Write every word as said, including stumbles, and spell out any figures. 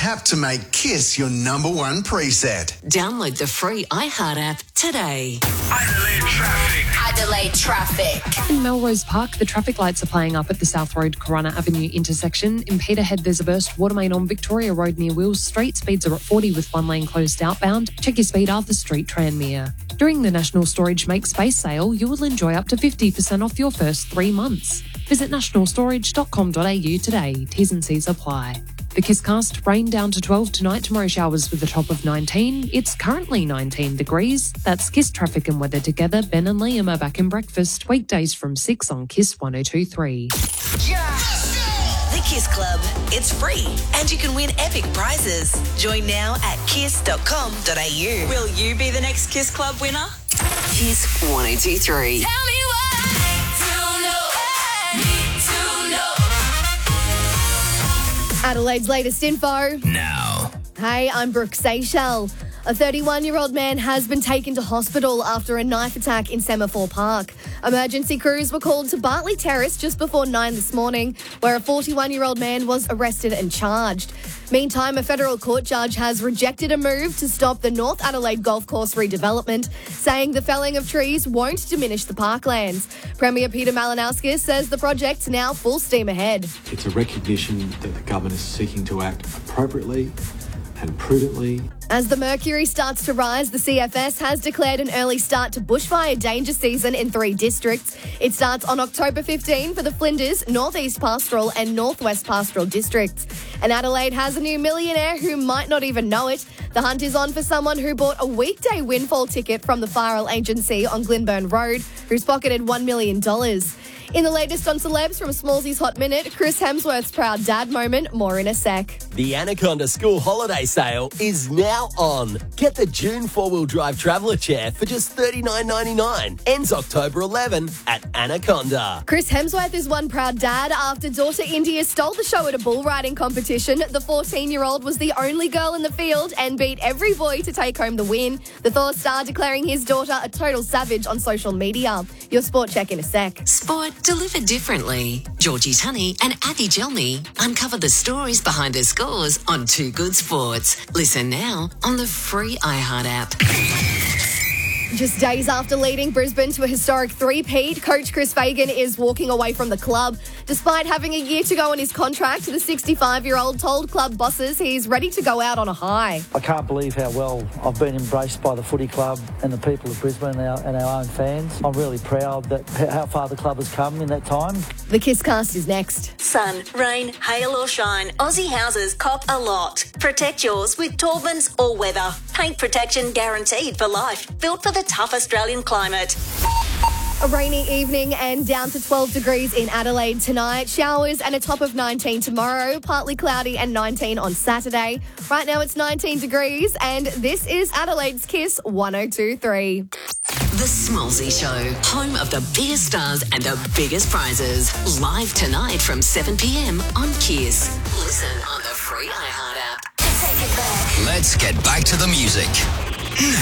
Tap to make Kiss your number one preset. Download the free iHeart app today. Adelaide traffic. Adelaide traffic. In Melrose Park, the traffic lights are playing up at the South Road Corona Avenue intersection. In Peterhead, there's a burst water main on Victoria Road near Wills Street. Speeds are at forty with one lane closed outbound. Check your speed Arthur Street, Tranmere. During the National Storage Make Space sale, you will enjoy up to fifty percent off your first three months. Visit national storage dot com dot a u today. T's and C's apply. The Kisscast, rain down to twelve tonight, tomorrow showers with a top of nineteen. It's currently nineteen degrees. That's Kiss traffic and weather together. Ben and Liam are back in breakfast, weekdays from six on Kiss one oh two three. The Kiss Club. It's free and you can win epic prizes. Join now at kiss dot com dot a u. Will you be the next Kiss Club winner? Kiss one oh two three. Tell me why. To know. Need to know. Adelaide's latest info. Now. Hey, I'm Brooke Seychelles. A thirty-one-year-old man has been taken to hospital after a knife attack in Semaphore Park. Emergency crews were called to Bartley Terrace just before nine this morning, where a forty-one-year-old man was arrested and charged. Meantime, a federal court judge has rejected a move to stop the North Adelaide Golf Course redevelopment, saying the felling of trees won't diminish the parklands. Premier Peter Malinowskis says the project's now full steam ahead. It's a recognition that the government is seeking to act appropriately and prudently. As the mercury starts to rise, the C F S has declared an early start to bushfire danger season in three districts. It starts on October fifteenth for the Flinders, North East Pastoral and North West Pastoral districts. And Adelaide has a new millionaire who might not even know it. The hunt is on for someone who bought a weekday windfall ticket from the Fire Agency on Glenburn Road, who's pocketed one million dollars. In the latest on celebs from Smallsy's Hot Minute, Chris Hemsworth's proud dad moment, more in a sec. The Anaconda School Holiday Sale is now on. Get the June four-wheel drive traveller chair for just thirty-nine ninety-nine. Ends October eleventh at Anaconda. Chris Hemsworth is one proud dad after daughter India stole the show at a bull riding competition. The fourteen-year-old was the only girl in the field and beat every boy to take home the win. The Thor star declaring his daughter a total savage on social media. Your sport check in a sec. Sport delivered differently. Georgie Tunney and Athy Gelmy uncover the stories behind the scores on Two Good Sports. Listen now on the free iHeart app. Just days after leading Brisbane to a historic three-peat, coach Chris Fagan is walking away from the club. Despite having a year to go on his contract, the sixty-five-year-old told club bosses he's ready to go out on a high. I can't believe how well I've been embraced by the footy club and the people of Brisbane and our, and our own fans. I'm really proud that how far the club has come in that time. The Kisscast is next. Sun, rain, hail or shine, Aussie houses cop a lot. Protect yours with Taubman's All Weather. Paint protection guaranteed for life. Built for the tough Australian climate. A rainy evening and down to twelve degrees in Adelaide tonight. Showers and a top of nineteen tomorrow. Partly cloudy and nineteen on Saturday. Right now it's nineteen degrees and this is Adelaide's Kiss one oh two three. The Smallsy Show, home of the biggest stars and the biggest prizes. Live tonight from seven p.m. on Kiss. Listen on the free iHeart app. Take it back. Let's get back to the music.